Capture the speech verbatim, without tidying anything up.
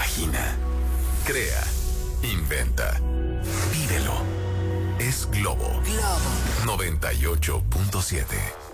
Imagina, crea, inventa, vívelo. Es Globo. Globo noventa y ocho punto siete.